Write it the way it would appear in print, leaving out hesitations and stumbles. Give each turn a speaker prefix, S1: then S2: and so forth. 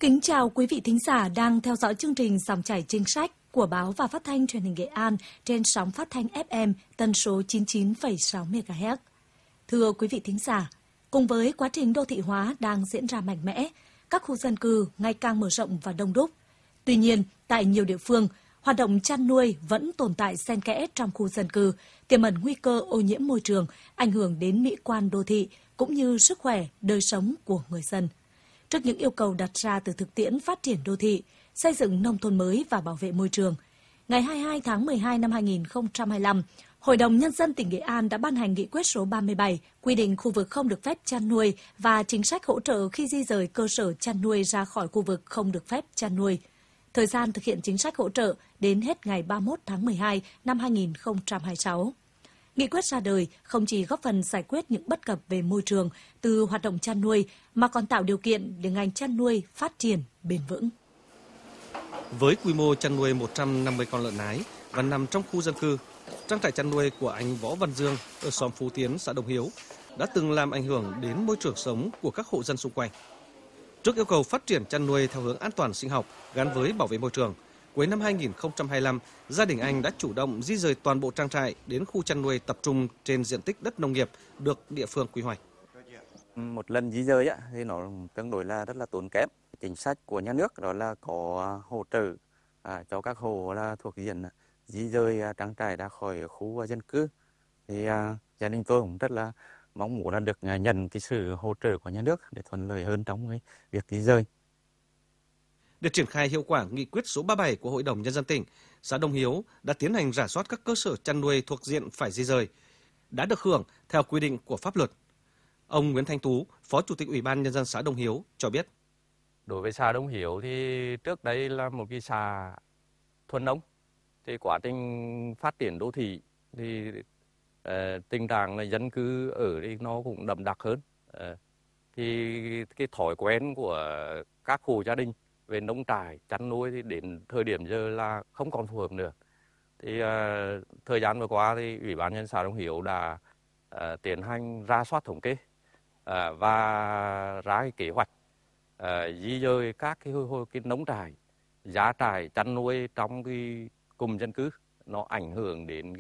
S1: Kính chào quý vị thính giả đang theo dõi chương trình Dòng chảy chính sách của báo và phát thanh truyền hình Nghệ An trên sóng phát thanh FM tần số 99,6 MHz. Thưa quý vị thính giả, cùng với quá trình đô thị hóa đang diễn ra mạnh mẽ, các khu dân cư ngày càng mở rộng và đông đúc. Tuy nhiên, tại nhiều địa phương, hoạt động chăn nuôi vẫn tồn tại xen kẽ trong khu dân cư, tiềm ẩn nguy cơ ô nhiễm môi trường, ảnh hưởng đến mỹ quan đô thị cũng như sức khỏe, đời sống của người dân. Trước những yêu cầu đặt ra từ thực tiễn phát triển đô thị, xây dựng nông thôn mới và bảo vệ môi trường, ngày 22 tháng 12 năm 2025, Hội đồng Nhân dân tỉnh Nghệ An đã ban hành nghị quyết số 37 quy định khu vực không được phép chăn nuôi và chính sách hỗ trợ khi di rời cơ sở chăn nuôi ra khỏi khu vực không được phép chăn nuôi. Thời gian thực hiện chính sách hỗ trợ đến hết ngày 31 tháng 12 năm 2026. Nghị quyết ra đời không chỉ góp phần giải quyết những bất cập về môi trường từ hoạt động chăn nuôi mà còn tạo điều kiện để ngành chăn nuôi phát triển bền vững.
S2: Với quy mô chăn nuôi 150 con lợn nái và nằm trong khu dân cư, trang trại chăn nuôi của anh Võ Văn Dương ở xóm Phú Tiến, xã Đồng Hiếu đã từng làm ảnh hưởng đến môi trường sống của các hộ dân xung quanh. Trước yêu cầu phát triển chăn nuôi theo hướng an toàn sinh học gắn với bảo vệ môi trường, cuối năm 2025, gia đình anh đã chủ động di rời toàn bộ trang trại đến khu chăn nuôi tập trung trên diện tích đất nông nghiệp được địa phương quy hoạch.
S3: Một lần di rời thì nó tương đối là rất là tốn kém. Chính sách của nhà nước đó là có hỗ trợ cho các hộ là thuộc diện di rời trang trại ra khỏi khu dân cư. Thì gia đình tôi cũng rất là mong muốn là được nhận cái sự hỗ trợ của nhà nước để thuận lợi hơn trong cái việc di rời.
S2: Để triển khai hiệu quả nghị quyết số 37 của Hội đồng Nhân dân tỉnh, xã Đồng Hiếu đã tiến hành rà soát các cơ sở chăn nuôi thuộc diện phải di rời, đã được hưởng theo quy định của pháp luật. Ông Nguyễn Thanh Tú, Phó Chủ tịch Ủy ban Nhân dân xã Đồng Hiếu cho biết.
S4: Đối với xã Đồng Hiếu thì trước đây là một cái xã thuần nông, thì quá trình phát triển đô thị thì tình trạng là dân cư ở đây nó cũng đậm đặc hơn. Thì cái thói quen của các hộ gia đình về nông trại chăn nuôi thì đến thời điểm giờ là không còn phù hợp nữa. Thì thời gian vừa qua thì Ủy ban nhân dân xã Đồng Hiếu đã tiến hành rà soát thống kê và ra cái kế hoạch di dời các cái nông trại, giá trại chăn nuôi trong cái vùng dân cư nó ảnh hưởng đến